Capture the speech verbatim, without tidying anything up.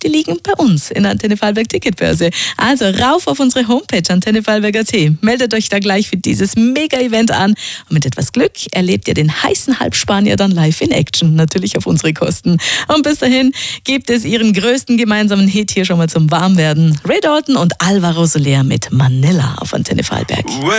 die liegen bei uns in der Antenne Vorarlberg Ticketbörse. Also rauf auf unsere Homepage antenne vorarlberg punkt at. Meldet euch da gleich für dieses Mega-Event an. Und mit etwas Glück erlebt ihr den heißen Halbspanier dann live in Action. Natürlich auf unsere Kosten. Und bis dahin gibt es ihren größten gemeinsamen Hit hier schon mal zum Warmwerden. Ray Dalton und Alvaro Soler mit Manila auf Antenne Vorarlberg.